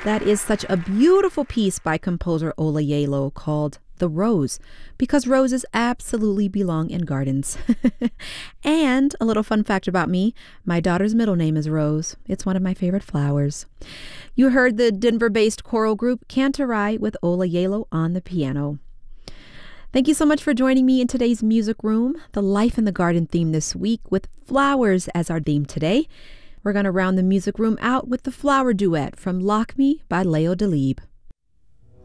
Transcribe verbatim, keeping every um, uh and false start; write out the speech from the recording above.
That is such a beautiful piece by composer Ola Yalo called The Rose, because roses absolutely belong in gardens. And a little fun fact about me, my daughter's middle name is Rose. It's one of my favorite flowers. You heard the Denver-based choral group Cantorai with Ola Yalo on the piano. Thank you so much for joining me in today's Music Room, the Life in the Garden theme this week with flowers as our theme today. We're going to round the music room out with the Flower Duet from Lock Me by Leo Delibes.